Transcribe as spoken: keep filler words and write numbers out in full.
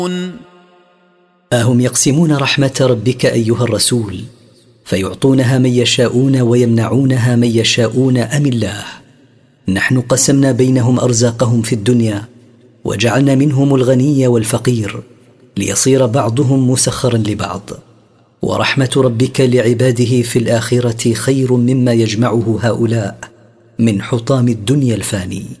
أهم يقسمون رحمة ربك أيها الرسول فيعطونها من يشاءون ويمنعونها من يشاءون أم الله؟ نحن قسمنا بينهم أرزاقهم في الدنيا وجعلنا منهم الغني والفقير ليصير بعضهم مسخرا لبعض، ورحمة ربك لعباده في الآخرة خير مما يجمعه هؤلاء من حطام الدنيا الفاني.